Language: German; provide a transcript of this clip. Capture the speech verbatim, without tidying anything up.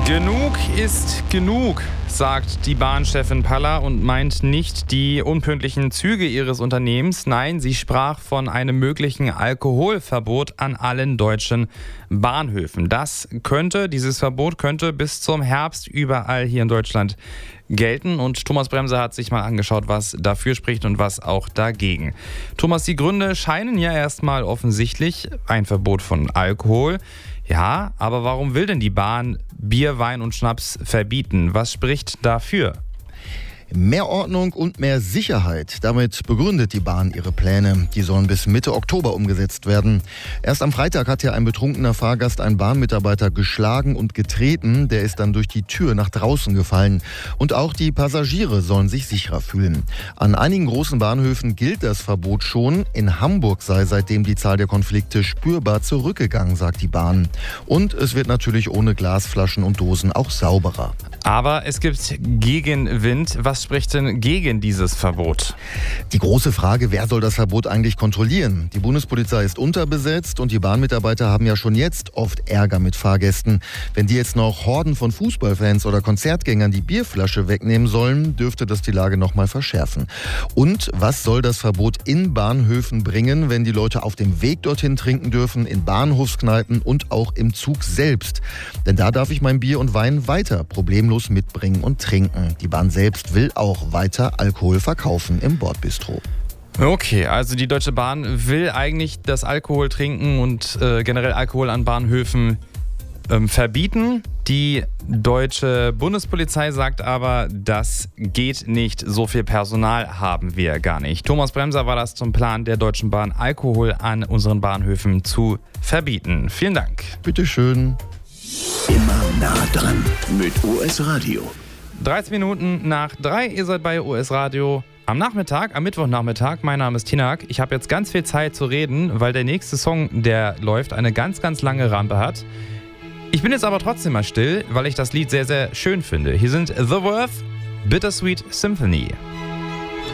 Genug ist genug, sagt die Bahnchefin Paller und meint nicht die unpünktlichen Züge ihres Unternehmens. Nein, sie sprach von einem möglichen Alkoholverbot an allen deutschen Bahnhöfen. Das könnte, dieses Verbot könnte bis zum Herbst überall hier in Deutschland gelten. Und Thomas Bremser hat sich mal angeschaut, was dafür spricht und was auch dagegen. Thomas, die Gründe scheinen ja erstmal offensichtlich. Ein Verbot von Alkohol. Ja, aber warum will denn die Bahn Bier, Wein und Schnaps verbieten? Was spricht dafür? Mehr Ordnung und mehr Sicherheit. Damit begründet die Bahn ihre Pläne. Die sollen bis Mitte Oktober umgesetzt werden. Erst am Freitag hat ja ein betrunkener Fahrgast einen Bahnmitarbeiter geschlagen und getreten. Der ist dann durch die Tür nach draußen gefallen. Und auch die Passagiere sollen sich sicherer fühlen. An einigen großen Bahnhöfen gilt das Verbot schon. In Hamburg sei seitdem die Zahl der Konflikte spürbar zurückgegangen, sagt die Bahn. Und es wird natürlich ohne Glasflaschen und Dosen auch sauberer. Aber es gibt Gegenwind. Was spricht denn gegen dieses Verbot? Die große Frage, wer soll das Verbot eigentlich kontrollieren? Die Bundespolizei ist unterbesetzt und die Bahnmitarbeiter haben ja schon jetzt oft Ärger mit Fahrgästen. Wenn die jetzt noch Horden von Fußballfans oder Konzertgängern die Bierflasche wegnehmen sollen, dürfte das die Lage noch mal verschärfen. Und was soll das Verbot in Bahnhöfen bringen, wenn die Leute auf dem Weg dorthin trinken dürfen, in Bahnhofskneipen und auch im Zug selbst? Denn da darf ich mein Bier und Wein weiter problemlos mitbringen und trinken. Die Bahn selbst will auch weiter Alkohol verkaufen im Bordbistro. Okay, also die Deutsche Bahn will eigentlich das Alkohol trinken und äh, generell Alkohol an Bahnhöfen ähm, verbieten. Die deutsche Bundespolizei sagt aber, das geht nicht. So viel Personal haben wir gar nicht. Thomas Bremser war das zum Plan der Deutschen Bahn, Alkohol an unseren Bahnhöfen zu verbieten. Vielen Dank. Bitteschön. Immer nah dran mit O S Radio. dreißig Minuten nach drei, ihr seid bei O S Radio am Nachmittag, am Mittwochnachmittag. Mein Name ist Tinak. Ich habe jetzt ganz viel Zeit zu reden, weil der nächste Song, der läuft, eine ganz, ganz lange Rampe hat. Ich bin jetzt aber trotzdem mal still, weil ich das Lied sehr, sehr schön finde. Hier sind The Worth, Bittersweet Symphony.